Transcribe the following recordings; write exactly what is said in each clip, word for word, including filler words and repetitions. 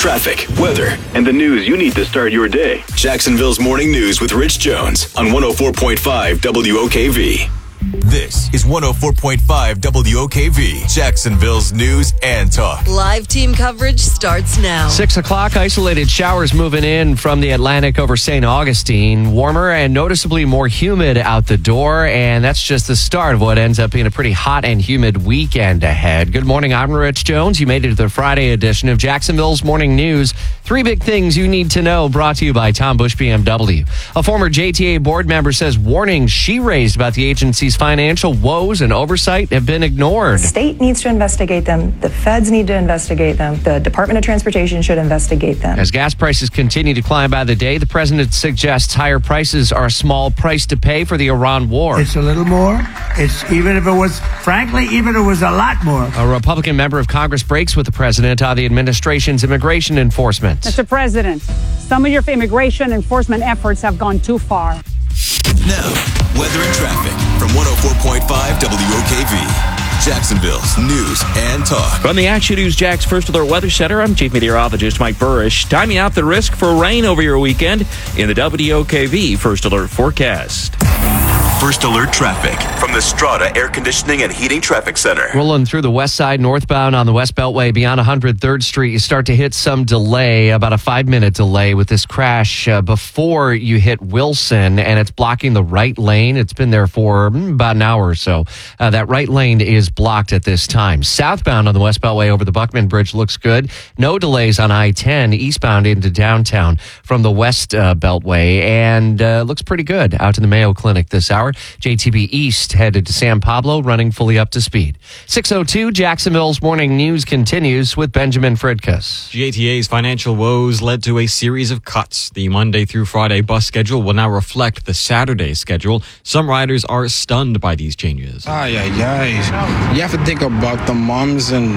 traffic, weather, and the news you need to start your day. Jacksonville's Morning News with Rich Jones on one oh four point five W O K V. This is one oh four point five W O K V, Jacksonville's news and talk. Live team coverage starts now. Six o'clock, isolated showers moving in from the Atlantic over Saint Augustine. Warmer and noticeably more humid out the door, and that's just the start of what ends up being a pretty hot and humid weekend ahead. Good morning, I'm Rich Jones. You made it to the Friday edition of Jacksonville's Morning News. Three big things you need to know, brought to you by Tom Bush B M W. A former J T A board member says warnings she raised about the agency's financial woes and oversight have been ignored. The state needs to investigate them. The feds need to investigate them. The Department of Transportation should investigate them. As gas prices continue to climb by the day, the president suggests higher prices are a small price to pay for the Iran war. It's a little more. It's even if it was, frankly, even if it was a lot more. A Republican member of Congress breaks with the president on the administration's immigration enforcement. Mister President, some of your immigration enforcement efforts have gone too far. Now, weather and traffic from one oh four point five W O K V, Jacksonville's news and talk. From the Action News Jax First Alert Weather Center, I'm Chief Meteorologist Mike Burrish. Timing out the risk for rain over your weekend in the W O K V First Alert forecast. First Alert traffic from the Strata Air Conditioning and Heating Traffic Center. Rolling through the west side, northbound on the West Beltway beyond one hundred third Street, you start to hit some delay, about a five-minute delay with this crash uh, before you hit Wilson, and it's blocking the right lane. It's been there for mm, about an hour or so. Uh, that right lane is blocked at this time. Southbound on the West Beltway over the Buckman Bridge looks good. No delays on I ten, eastbound into downtown from the West uh, Beltway, and uh, looks pretty good out to the Mayo Clinic this hour. J T B East headed to San Pablo, running fully up to speed. six oh two, Jacksonville's Morning News continues with Benjamin Fridkus. J T A's financial woes led to a series of cuts. The Monday through Friday bus schedule will now reflect the Saturday schedule. Some riders are stunned by these changes. Ay, ay, ay. You have to think about the moms and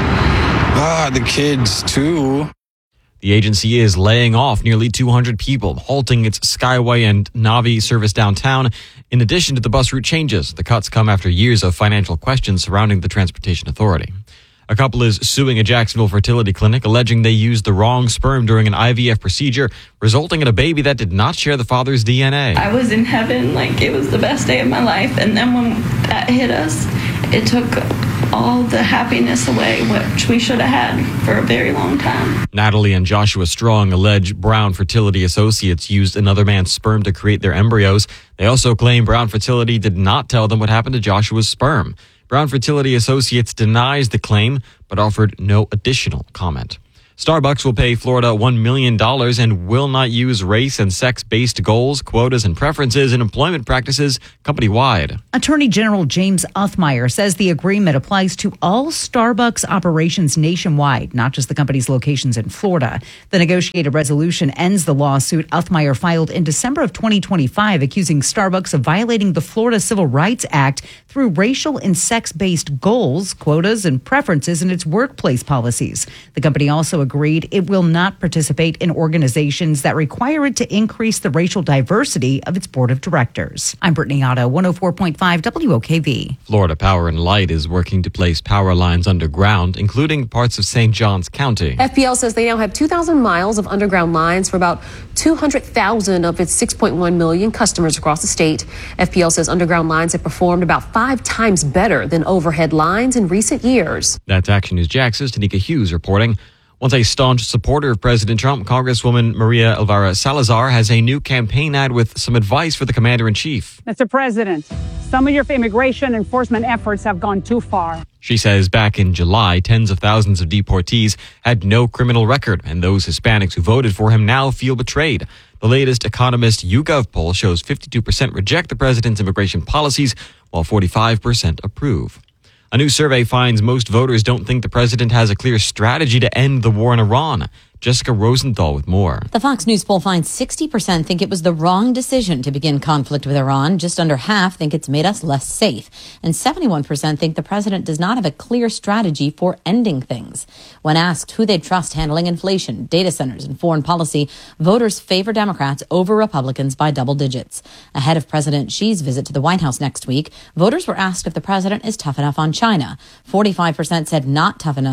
ah, the kids, too. The agency is laying off nearly two hundred people, halting its Skyway and Navi service downtown. In addition to the bus route changes, the cuts come after years of financial questions surrounding the Transportation Authority. A couple is suing a Jacksonville fertility clinic, alleging they used the wrong sperm during an I V F procedure, resulting in a baby that did not share the father's D N A. I was in heaven, like it was the best day of my life, and then when that hit us, it took all the happiness away, which we should have had for a very long time. Natalie and Joshua Strong allege Brown Fertility Associates used another man's sperm to create their embryos. They also claim Brown Fertility did not tell them what happened to Joshua's sperm. Brown Fertility Associates denies the claim, but offered no additional comment. Starbucks will pay Florida one million dollars and will not use race and sex-based goals, quotas, and preferences in employment practices company-wide. Attorney General James Uthmeier says the agreement applies to all Starbucks operations nationwide, not just the company's locations in Florida. The negotiated resolution ends the lawsuit Uthmeier filed in December of twenty twenty-five, accusing Starbucks of violating the Florida Civil Rights Act through racial and sex-based goals, quotas, and preferences in its workplace policies. The company also agreed it will not participate in organizations that require it to increase the racial diversity of its board of directors. I'm Brittany Otto, one oh four point five W O K V. Florida Power and Light is working to place power lines underground, including parts of Saint Johns County. F P L says they now have two thousand miles of underground lines for about two hundred thousand of its six point one million customers across the state. F P L says underground lines have performed about five times better than overhead lines in recent years. That's Action News Jax's Tanika Hughes reporting. Once a staunch supporter of President Trump, Congresswoman Maria Elvira Salazar has a new campaign ad with some advice for the commander-in-chief. Mister President, some of your immigration enforcement efforts have gone too far. She says back in July, tens of thousands of deportees had no criminal record, and those Hispanics who voted for him now feel betrayed. The latest Economist YouGov poll shows fifty-two percent reject the president's immigration policies, while forty-five percent approve. A new survey finds most voters don't think the president has a clear strategy to end the war in Iran. Jessica Rosenthal with more. The Fox News poll finds sixty percent think it was the wrong decision to begin conflict with Iran. Just under half think it's made us less safe. And seventy-one percent think the president does not have a clear strategy for ending things. When asked who they'd trust handling inflation, data centers, and foreign policy, voters favor Democrats over Republicans by double digits. Ahead of President Xi's visit to the White House next week, voters were asked if the president is tough enough on China. forty-five percent said not tough enough.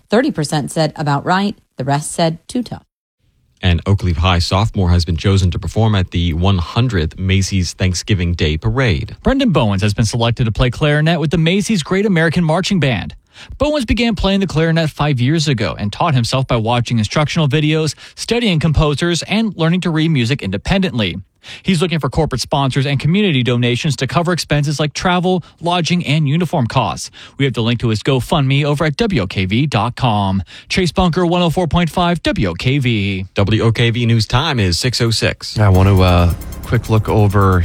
thirty percent said about right. The rest said too tough. An Oakleaf High sophomore has been chosen to perform at the one hundredth Macy's Thanksgiving Day Parade. Brendan Bowens has been selected to play clarinet with the Macy's Great American Marching Band. Bowens began playing the clarinet five years ago and taught himself by watching instructional videos, studying composers, and learning to read music independently. He's looking for corporate sponsors and community donations to cover expenses like travel, lodging, and uniform costs. We have the link to his GoFundMe over at W O K V dot com. Chase Bunker, one oh four point five W O K V. W O K V News time is six oh six. I want to uh, quick look over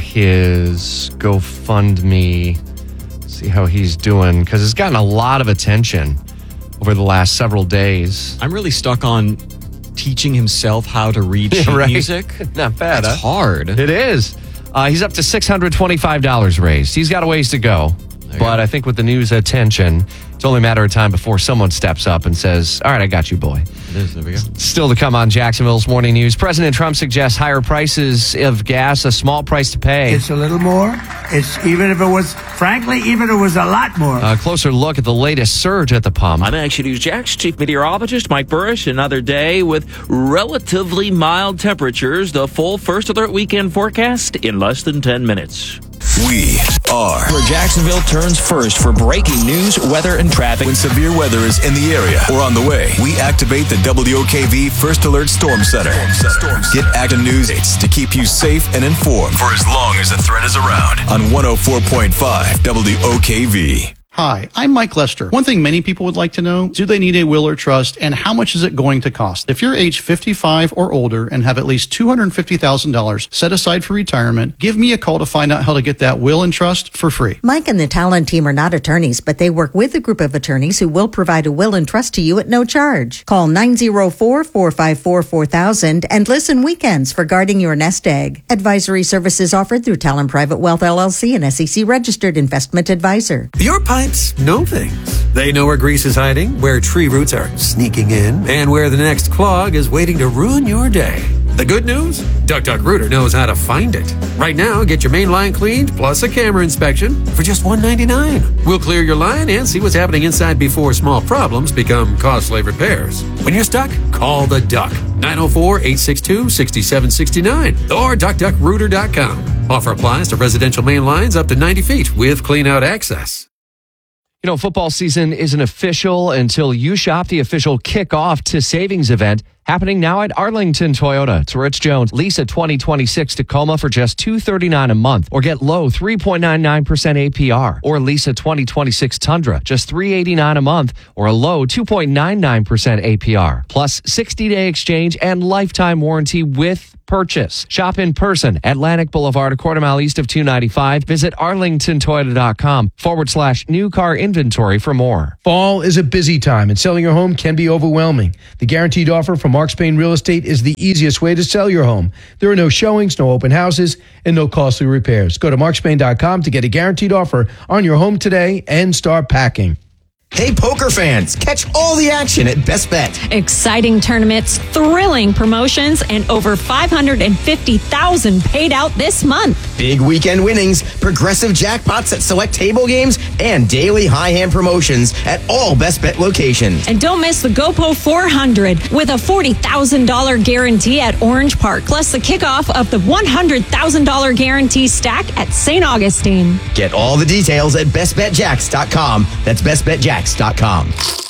his GoFundMe, see how he's doing, because it's gotten a lot of attention over the last several days. I'm really stuck on teaching himself how to read sheet right. music. Not bad. It's huh? hard. It is. Uh, he's up to six hundred twenty-five dollars raised. He's got a ways to go. But I think with the news attention, it's only a matter of time before someone steps up and says, all right, I got you, boy. It is. There we go. Still to come on Jacksonville's Morning News. President Trump suggests higher prices of gas, a small price to pay. It's a little more. It's even if it was, frankly, even if it was a lot more. A closer look at the latest surge at the pump. I'm Action News Jax Chief Meteorologist Mike Burrish. Another day with relatively mild temperatures. The full First Alert weekend forecast in less than ten minutes. We are where Jacksonville turns first for breaking news, weather, and traffic. When severe weather is in the area or on the way, we activate the W O K V First Alert Storm Center. Get Action News aids to keep you safe and informed for as long as the threat is around on one oh four point five W O K V. Hi, I'm Mike Lester. One thing many people would like to know, do they need a will or trust, and how much is it going to cost? If you're age fifty-five or older and have at least two hundred fifty thousand dollars set aside for retirement, give me a call to find out how to get that will and trust for free. Mike and the Talon team are not attorneys, but they work with a group of attorneys who will provide a will and trust to you at no charge. Call nine oh four, four five four, four thousand and listen weekends for guarding your nest egg. Advisory services offered through Talon Private Wealth L L C, an S E C registered investment advisor. Your pipes know things. They know where grease is hiding, where tree roots are sneaking in, and where the next clog is waiting to ruin your day. The good news? Duck Duck Rooter knows how to find it. Right now, get your main line cleaned plus a camera inspection for just one dollar and ninety-nine cents. We'll clear your line and see what's happening inside before small problems become costly repairs. When you're stuck, call the Duck. nine oh four, eight six two, six seven six nine or duck duck rooter dot com. Offer applies to residential main lines up to ninety feet with clean-out access. You know, football season isn't official until you shop the official kickoff to savings event happening now at Arlington Toyota. It's Rich Jones. Lease a twenty twenty-six Tacoma for just two hundred thirty-nine dollars a month, or get low three point nine nine percent A P R. Or lease a twenty twenty-six Tundra, just three hundred eighty-nine dollars a month, or a low two point nine nine percent A P R. Plus sixty-day exchange and lifetime warranty with purchase. Shop in person, Atlantic Boulevard, a quarter mile east of two ninety-five. Visit arlingtontoyota.com forward slash new car inventory for more. Fall is a busy time, and selling your home can be overwhelming. The guaranteed offer from Mark Spain Real Estate is the easiest way to sell your home. There are no showings, no open houses, and no costly repairs. Go to mark spain dot com to get a guaranteed offer on your home today and start packing. Hey, poker fans, catch all the action at Best Bet. Exciting tournaments, thrilling promotions, and over five hundred fifty thousand dollars paid out this month. Big weekend winnings, progressive jackpots at select table games, and daily high hand promotions at all Best Bet locations. And don't miss the GoPo four hundred with a forty thousand dollars guarantee at Orange Park, plus the kickoff of the one hundred thousand dollars guarantee stack at Saint Augustine. Get all the details at best bet jacks dot com. That's best bet jacks dot com.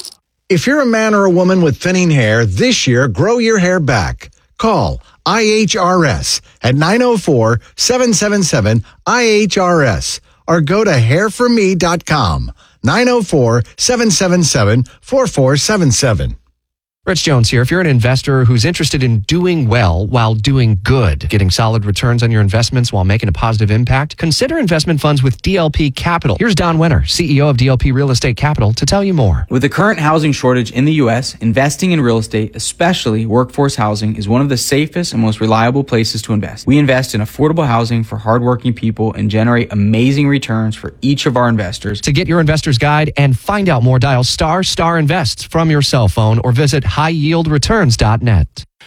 If you're a man or a woman with thinning hair, this year, grow your hair back. Call I H R S at nine oh four, seven seven seven, I H R S or go to hair for me dot com. nine oh four, seven seven seven, four four seven seven. Rich Jones here. If you're an investor who's interested in doing well while doing good, getting solid returns on your investments while making a positive impact, consider investment funds with D L P Capital. Here's Don Winter, C E O of D L P Real Estate Capital, to tell you more. With the current housing shortage in the U S, investing in real estate, especially workforce housing, is one of the safest and most reliable places to invest. We invest in affordable housing for hardworking people and generate amazing returns for each of our investors. To get your investor's guide and find out more, dial star star invest from your cell phone or visit high yield returns dot net.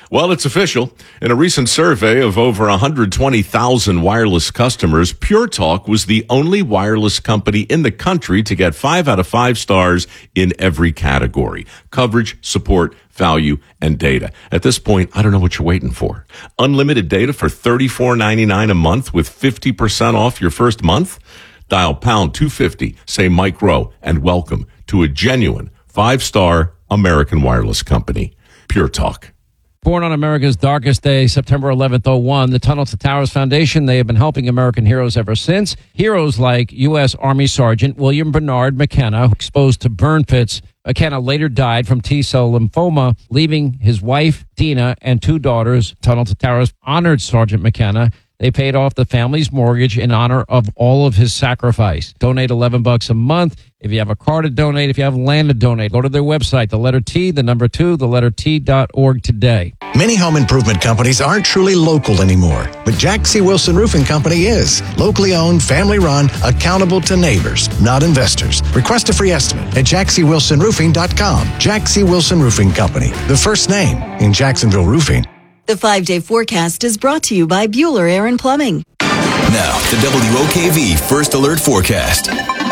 Well, it's official. In a recent survey of over one hundred twenty thousand wireless customers, Pure Talk was the only wireless company in the country to get five out of five stars in every category: coverage, support, value, and data. At this point, I don't know what you're waiting for. Unlimited data for thirty-four ninety-nine a month with fifty percent off your first month? Dial pound two fifty, say Mike Rowe, and welcome to a genuine five-star American wireless company. Pure Talk. Born on America's darkest day, September eleventh, oh one, the Tunnel to Towers Foundation, they have been helping American heroes ever since. Heroes like U S. Army Sergeant William Bernard McKenna, exposed to burn pits. McKenna later died from T-cell lymphoma, leaving his wife, Dina, and two daughters. Tunnel to Towers honored Sergeant McKenna. They paid off the family's mortgage in honor of all of his sacrifice. Donate eleven bucks a month. If you have a car to donate, if you have land to donate, go to their website, the letter T, the number two, the letter T dot org today. Many home improvement companies aren't truly local anymore, but Jack C. Wilson Roofing Company is. Locally owned, family run, accountable to neighbors, not investors. Request a free estimate at jack c wilson roofing dot com. Jack C. Wilson Roofing Company, the first name in Jacksonville roofing. The five-day forecast is brought to you by Bueller Air and Plumbing. Now, the W O K V First Alert Forecast.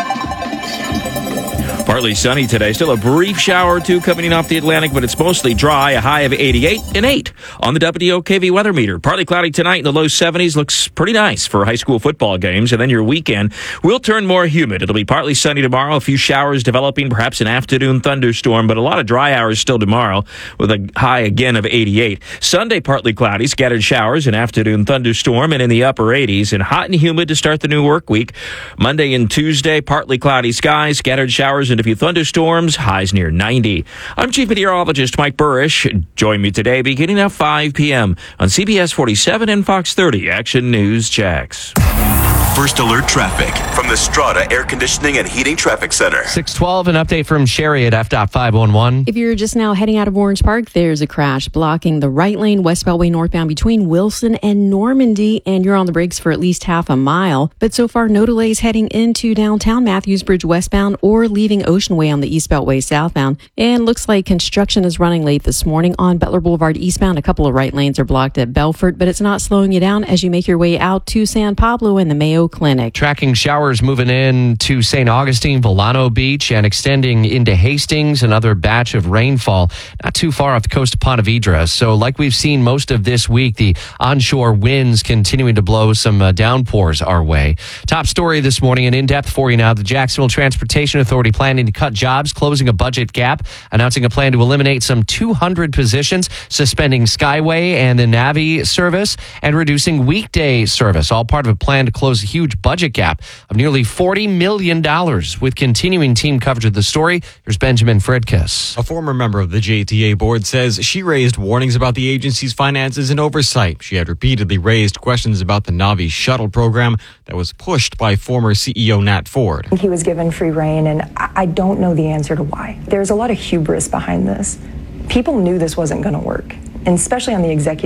Partly sunny today. Still a brief shower or two coming in off the Atlantic, but it's mostly dry. A high of eighty-eight and eight on the W O K V weather meter. Partly cloudy tonight in the low seventies. Looks pretty nice for high school football games. And then your weekend will turn more humid. It'll be partly sunny tomorrow. A few showers developing, perhaps an afternoon thunderstorm, but a lot of dry hours still tomorrow with a high again of eighty-eight. Sunday, partly cloudy, scattered showers, an afternoon thunderstorm, and in the upper eighties. And hot and humid to start the new work week. Monday and Tuesday, partly cloudy skies, scattered showers, and a few thunderstorms, highs near ninety. I'm Chief Meteorologist Mike Burrish. Join me today beginning at five p.m. on C B S forty-seven and Fox thirty Action News Jax. First Alert Traffic from the Strata Air Conditioning and Heating Traffic Center. six twelve, an update from Sherry at F DOT five one one. If you're just now heading out of Orange Park, there's a crash blocking the right lane West Beltway northbound between Wilson and Normandy, and you're on the brakes for at least half a mile. But so far, no delays heading into downtown Matthews Bridge westbound or leaving Ocean Way on the East Beltway southbound. And looks like construction is running late this morning on Butler Boulevard eastbound. A couple of right lanes are blocked at Belfort, but it's not slowing you down as you make your way out to San Pablo and the Mayo Clinic. Tracking showers moving in to Saint Augustine, Volano Beach, and extending into Hastings. Another batch of rainfall not too far off the coast of Ponte Vedra. So like we've seen most of this week, the onshore winds continuing to blow some uh, downpours our way. Top story this morning and in depth for you now. The Jacksonville Transportation Authority planning to cut jobs, closing a budget gap, announcing a plan to eliminate some two hundred positions, suspending Skyway and the Navi service, and reducing weekday service. All part of a plan to close a huge budget gap of nearly forty million dollars. With continuing team coverage of the story, here's Benjamin Fredkiss. A former member of the J T A board says she raised warnings about the agency's finances and oversight. She had repeatedly raised questions about the Navi shuttle program that was pushed by former C E O Nat Ford. He was given free rein, and I don't know the answer to why. There's a lot of hubris behind this. People knew this wasn't going to work, and especially on the executive